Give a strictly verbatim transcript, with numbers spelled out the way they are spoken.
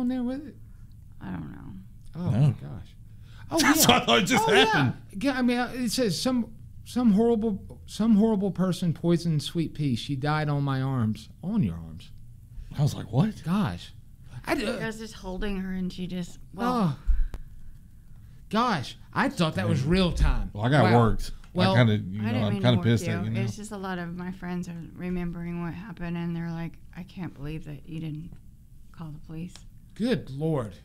on there with it? I don't know. Oh No. my gosh. Oh That's yeah. what I thought it just oh, happened. Yeah. yeah. I mean, it says some some horrible some horrible person poisoned Sweet Pea. She died on my arms. On your arms. I was like, what? Gosh. I, uh, I was just holding her, and she just well. oh. Gosh, I thought that was real time. Well, I got Wow. worked. Well, I kind of, you I know, didn't I'm mean kind to of work pissed you. at you now. It's just a lot of my friends are remembering what happened, and they're like, "I can't believe that you didn't call the police." Good Lord.